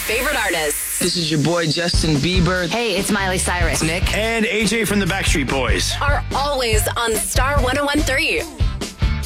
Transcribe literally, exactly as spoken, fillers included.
favorite artists. This is your boy Justin Bieber. Hey, it's Miley Cyrus. Nick. And A J from the Backstreet Boys. Are always on Star one oh one three.